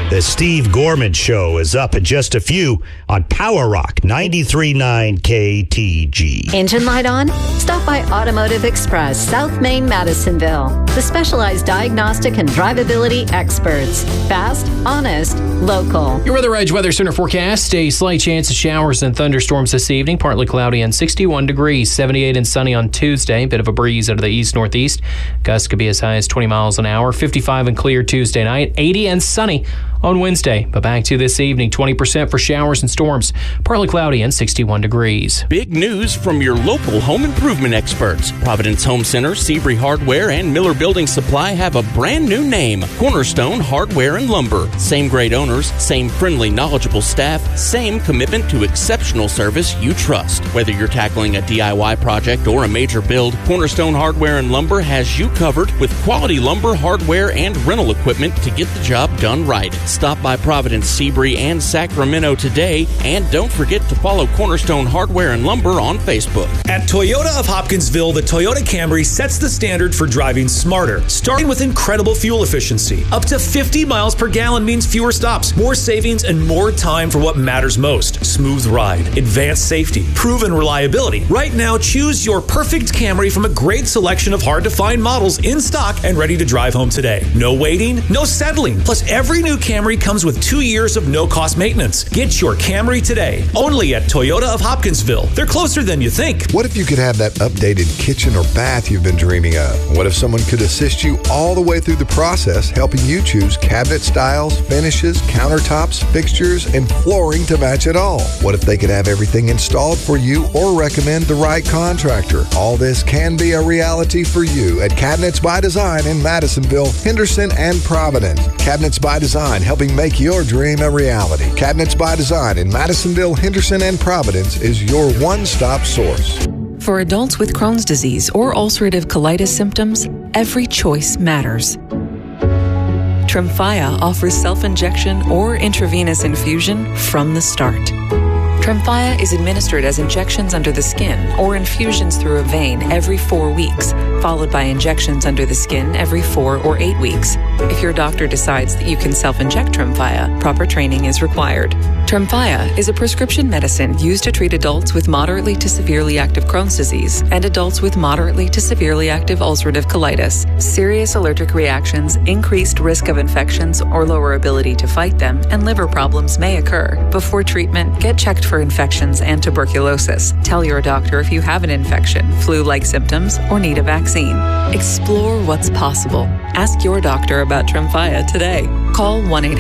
The Steve Gorman Show is up in just a few on Power Rock 93.9 KTG. Engine light on? Stop by Automotive Express, South Main, Madisonville. The specialized diagnostic and drivability experts. Fast, honest, local. Your Weather Edge Weather Center forecast. A slight chance of showers and thunderstorms this evening. Partly cloudy and 61 degrees. 78 and sunny on Tuesday. Bit of a breeze out of the east-northeast. Gusts could be as high as 20 miles an hour. 55 and clear Tuesday night. 80 and sunny on Wednesday. But back to this evening, 20% for showers and storms. Partly cloudy and 61 degrees. Big news from your local home improvement experts. Providence Home Center, Seabury Hardware, and Miller Building Supply have a brand new name, Cornerstone Hardware and Lumber. Same great owners, same friendly, knowledgeable staff, same commitment to exceptional service you trust. Whether you're tackling a DIY project or a major build, Cornerstone Hardware and Lumber has you covered with quality lumber, hardware, and rental equipment to get the job done right. Stop by Providence, Seabury, and Sacramento today, and don't forget to follow Cornerstone Hardware and Lumber on Facebook. At Toyota of Hopkinsville, the Toyota Camry sets the standard for driving smarter, starting with incredible fuel efficiency. Up to 50 miles per gallon means fewer stops, more savings, and more time for what matters most. Smooth ride, advanced safety, proven reliability. Right now, choose your perfect Camry from a great selection of hard-to-find models in stock and ready to drive home today. No waiting, no settling. Plus, every new Camry comes with 2 years of no-cost maintenance. Get your Camry today, only at Toyota of Hopkinsville. They're closer than you think. What if you could have that updated kitchen or bath you've been dreaming of? What if someone could assist you all the way through the process, helping you choose cabinet styles, finishes, countertops, fixtures, and flooring to match it all? What if they could have everything installed for you or recommend the right contractor? All this can be a reality for you at Cabinets by Design in Madisonville, Henderson, and Providence. Cabinets by Design, helping make your dream a reality. Cabinets by Design in Madisonville, Henderson, and Providence is your one-stop source. For adults with Crohn's disease or ulcerative colitis symptoms, every choice matters. Tremfya offers self-injection or intravenous infusion from the start. Tremfya is administered as injections under the skin or infusions through a vein every 4 weeks, followed by injections under the skin every 4 or 8 weeks. If your doctor decides that you can self-inject Tremfya, proper training is required. Tremfya is a prescription medicine used to treat adults with moderately to severely active Crohn's disease and adults with moderately to severely active ulcerative colitis. Serious allergic reactions, increased risk of infections or lower ability to fight them, and liver problems may occur. Before treatment, get checked for infections and tuberculosis. Tell your doctor if you have an infection, flu-like symptoms, or need a vaccine. Explore what's possible. Ask your doctor about Tremfya today. Call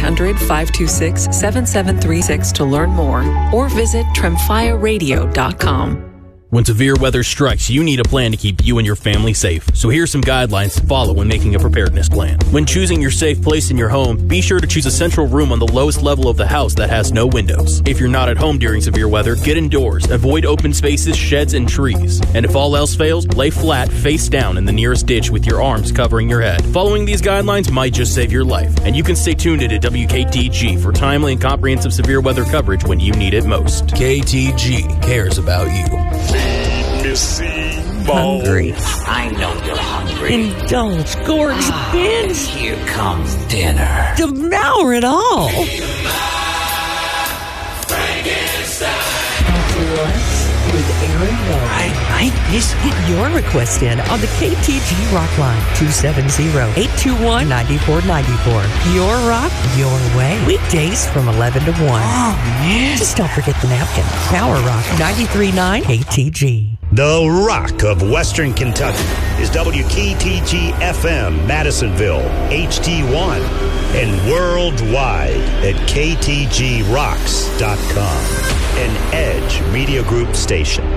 1-800-526-7736 to learn more or visit tremfyaradio.com. When severe weather strikes, you need a plan to keep you and your family safe. So here's some guidelines to follow when making a preparedness plan. When choosing your safe place in your home, be sure to choose a central room on the lowest level of the house that has no windows. If you're not at home during severe weather, get indoors. Avoid open spaces, sheds, and trees. And if all else fails, lay flat, face down in the nearest ditch with your arms covering your head. Following these guidelines might just save your life. And you can stay tuned to WKTG for timely and comprehensive severe weather coverage when you need it most. KTG cares about you. Hungry. I know you're hungry. Indulge, gorge, binge. Here comes dinner. Devour it all. With Aaron Young. I just hit your request in on the KTG Rock line, 270-821-9494. Your rock, your way. Weekdays from 11 to 1. Oh, man. Just don't forget the napkin. Power Rock 93.9 KTG. The Rock of Western Kentucky is WKTG FM, Madisonville, HD1, and worldwide at KTGRocks.com, an Edge Media Group station.